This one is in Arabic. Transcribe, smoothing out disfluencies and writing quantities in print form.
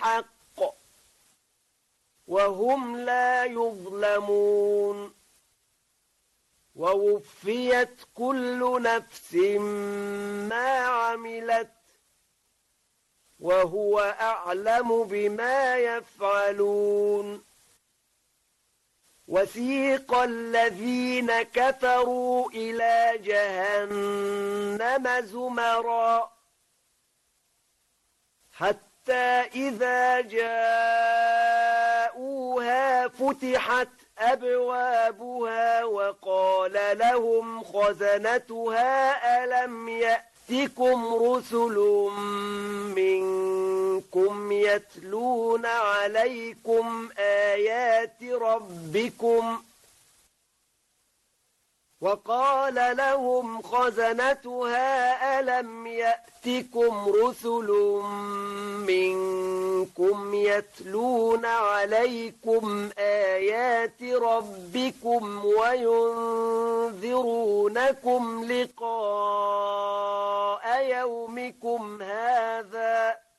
بالحق وهم لا يظلمون ووفيت كل نفس ما عملت وهو أعلم بما يفعلون وسيق الذين كفروا إلى جهنم زمرا حتى إذا جاءوها فتحت أبوابها وقال لهم خزنتها ألم يأتكم رسل منكم يتلون عليكم آيات ربكم وقال لهم خزنتها ألم يأتكم رسل منكم يتلون عليكم آيات ربكم وينذرونكم لقاء يومكم هذا